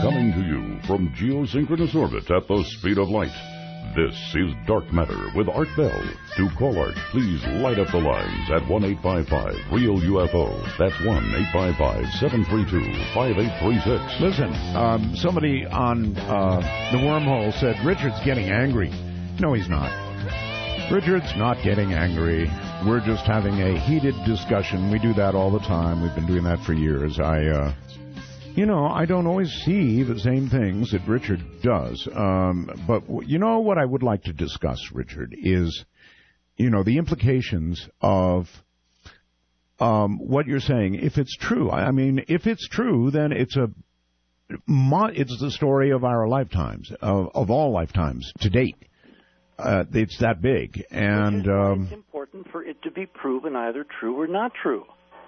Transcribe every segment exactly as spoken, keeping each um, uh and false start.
Coming to you from geosynchronous orbit at the speed of light. This is Dark Matter with Art Bell. To call Art, please light up the lines at one eight five five real U F O. That's one eight five five, seven three two, five eight three six. Listen, um, somebody on uh, the wormhole said Richard's getting angry. No, he's not. Richard's not getting angry. We're just having a heated discussion. We do that all the time. We've been doing that for years. I, uh, you know, I don't always see the same things that Richard does. Um, but you know what I would like to discuss, Richard, is, you know, the implications of um, what you're saying. If it's true, I mean, if it's true, then it's a, it's the story of our lifetimes, of, of all lifetimes to date. Uh, it's that big, and um, it's important for it to be proven either true or not true.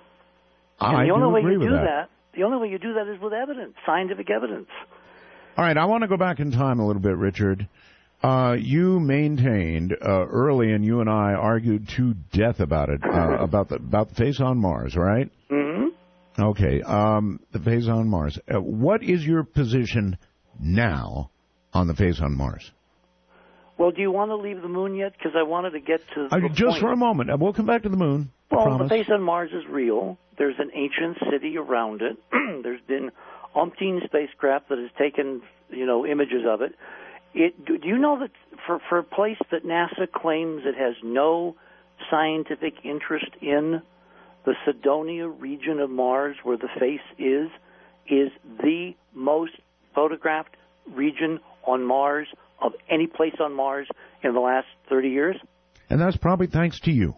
And I the only do way agree you with do that. that, the only way you do that is with evidence, scientific evidence. All right, I want to go back in time a little bit, Richard. Uh, you maintained uh, early, and you and I argued to death about it, uh, about the about the face on Mars, right? Mm-hmm. Okay, um, the face on Mars. Uh, what is your position now on the face on Mars? Well, do you want to leave the moon yet? Because I wanted to get to the uh, point. Just for a moment. We'll come back to the moon. I Well, promise. the face on Mars is real. There's an ancient city around it. There's been umpteen spacecraft that has taken, you know, images of it. It. Do you know that for, for a place that NASA claims it has no scientific interest in, the Cydonia region of Mars where the face is, is the most photographed region on Mars of any place on Mars in the last thirty years? And that's probably thanks to you.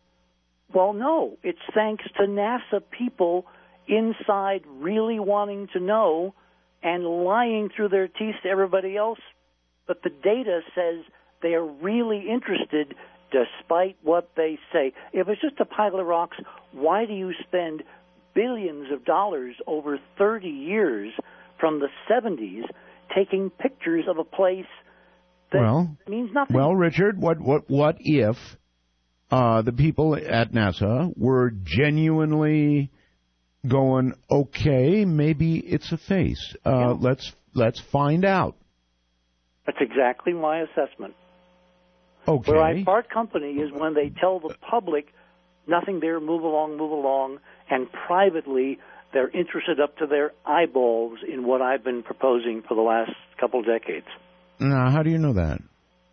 Well, no. It's thanks to NASA people inside really wanting to know and lying through their teeth to everybody else. But the data says they are really interested despite what they say. If it's just a pile of rocks, why do you spend billions of dollars over thirty years from the seventies taking pictures of a place that well, means nothing? Well, Richard, what what what if uh, the people at NASA were genuinely going, okay, maybe it's a face. Uh, yeah. Let's let's find out. That's exactly my assessment. Okay. Where I part company is when they tell the public nothing there, move along, move along, and privately they're interested up to their eyeballs in what I've been proposing for the last couple of decades. Now, how do you know that?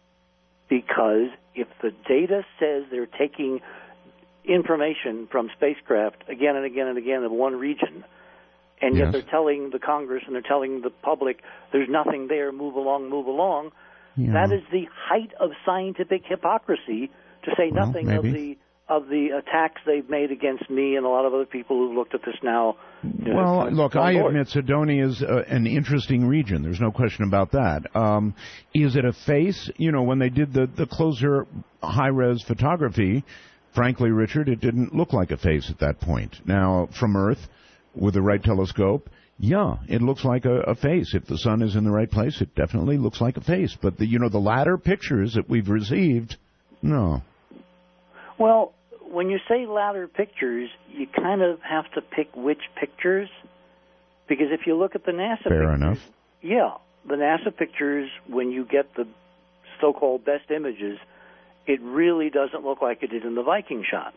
Because if the data says they're taking information from spacecraft again and again and again in one region, and yes. yet they're telling the Congress and they're telling the public there's nothing there, move along, move along, yeah. that is the height of scientific hypocrisy, to say well, nothing maybe. of the of the attacks they've made against me and a lot of other people who've looked at this now. You well, know, look, I admit Cydonia is uh, an interesting region. There's no question about that. Um, is it a face? You know, when they did the, the closer high-res photography, frankly, Richard, it didn't look like a face at that point. Now, from Earth, with the right telescope, yeah, it looks like a, a face. If the sun is in the right place, it definitely looks like a face. But, the, you know, the latter pictures that we've received, no. Well, when you say latter pictures, you kind of have to pick which pictures, because if you look at the NASA Fair pictures, enough. yeah, the NASA pictures, when you get the so-called best images, it really doesn't look like it did in the Viking shots.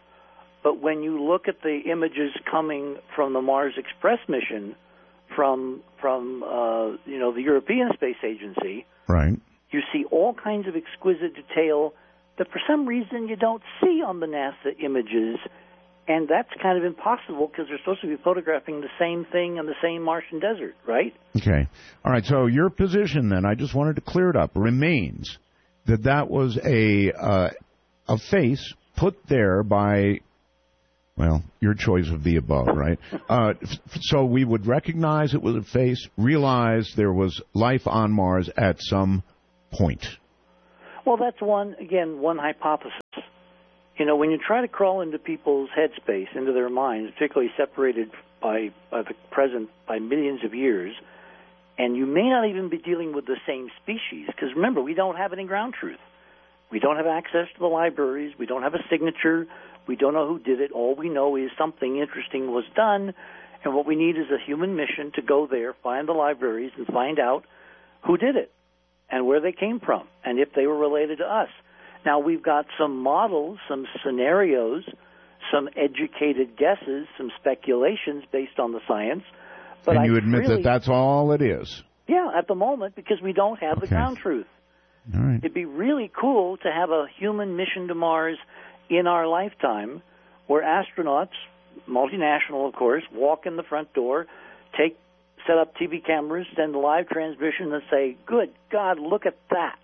But when you look at the images coming from the Mars Express mission from from uh, you know the European Space Agency, right, you see all kinds of exquisite detail that for some reason you don't see on the NASA images, and that's kind of impossible because they're supposed to be photographing the same thing in the same Martian desert, right? Okay. All right, so your position then, I just wanted to clear it up, remains that that was a uh, a face put there by, well, your choice of the above, right? Uh, so we would recognize it was a face, realize there was life on Mars at some point. Well, that's one, again, one hypothesis. You know, when you try to crawl into people's headspace, into their minds, particularly separated by, by the present by millions of years, and you may not even be dealing with the same species, because remember, we don't have any ground truth. We don't have access to the libraries. We don't have a signature. We don't know who did it. All we know is something interesting was done, And what we need is a human mission to go there, find the libraries, and find out who did it and where they came from and if they were related to us. Now, we've got some models, some scenarios, some educated guesses, some speculations based on the science. But and you I admit really, that that's all it is? Yeah, at the moment, because we don't have okay. the ground truth. All right. It'd be really cool to have a human mission to Mars in our lifetime where astronauts, multinational, of course, walk in the front door, take, set up T V cameras, send a live transmission, and say, good God, look at that.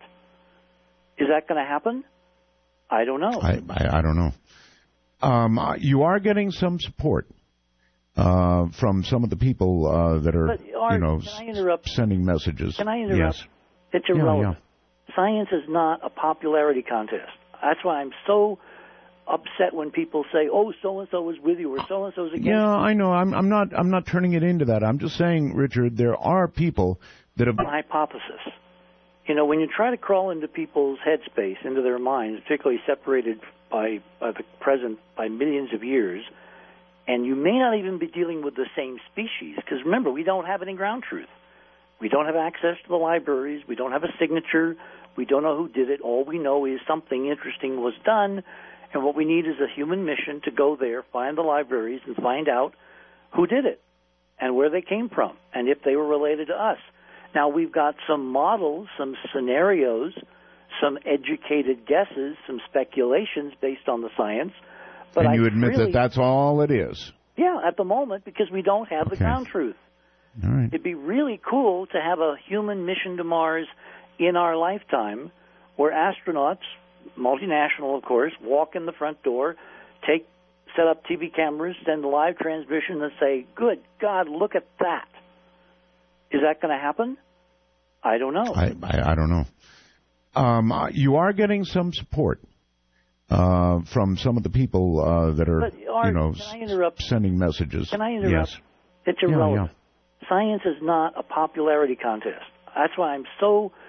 Is that going to happen? I don't know. I, I, I don't know. Um, you are getting some support uh, from some of the people uh, that are, but, Art, you know, can I interrupt? sending messages. Can I interrupt? Yes. It's irrelevant. Yeah, yeah. Science is not a popularity contest. That's why I'm so upset when people say, "Oh, so and so was with you," or "So and so was against you." Yeah, I know. I'm, I'm not. I'm not turning it into that. I'm just saying, Richard, there are people that have. An hypothesis. You know, when you try to crawl into people's headspace, into their minds, particularly separated by, by the present by millions of years, and you may not even be dealing with the same species, because remember, we don't have any ground truth. We don't have access to the libraries. We don't have a signature. We don't know who did it. All we know is something interesting was done, and what we need is a human mission to go there, find the libraries, and find out who did it and where they came from and if they were related to us. Now, we've got some models, some scenarios, some educated guesses, some speculations based on the science. But and you I admit really, that that's all it is? Yeah, at the moment, because we don't have okay. the ground truth. All right. It'd be really cool to have a human mission to Mars in our lifetime where astronauts, multinational, of course, walk in the front door, take, set up T V cameras, send a live transmission, and say, good God, look at that. Is that going to happen? I don't know. I, I, I don't know. Um, you are getting some support uh, from some of the people uh, that are, but, Art, you know, can I interrupt? sending messages. Can I interrupt? Yes. It's irrelevant. Yeah, yeah. Science is not a popularity contest. That's why I'm so